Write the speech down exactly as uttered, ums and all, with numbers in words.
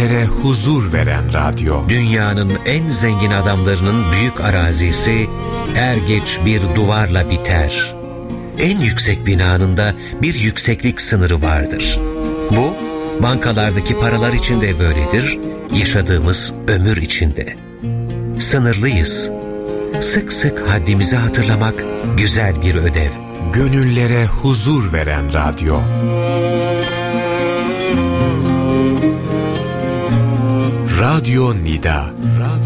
Gönüllere huzur veren radyo. Dünyanın en zengin adamlarının büyük arazisi er geç bir duvarla biter. En yüksek binanın da bir yükseklik sınırı vardır. Bu, bankalardaki paralar için de böyledir, yaşadığımız ömür için de. Sınırlıyız. Sık sık haddimizi hatırlamak güzel bir ödev. Gönüllere huzur veren radyo. Radyo Nida.